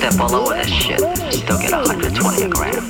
dip all over this shit, still get 120 a gram.